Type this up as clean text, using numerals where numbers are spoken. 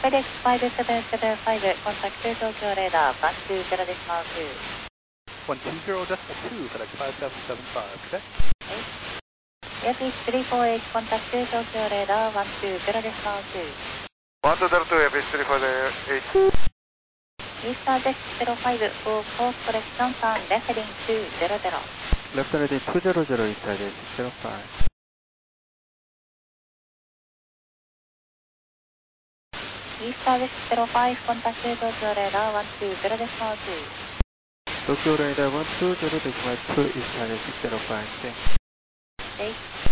FedEx 5775, contact Tokyo radar 120 decimal 2. 120.2, FedEx 5775, okay? Airbus 348, contact Tokyo radar 120 decimal 2. 1202, Airbus 348. Eastern Desk 05, for course correction turn left heading 200. Left heading 200, Eastern Desk 05. Eastern Desk 05, contact Tokyo radar 120 decimal 2. Tokyo radar 120 decimal 2, Eastern Desk 05, okay? 8.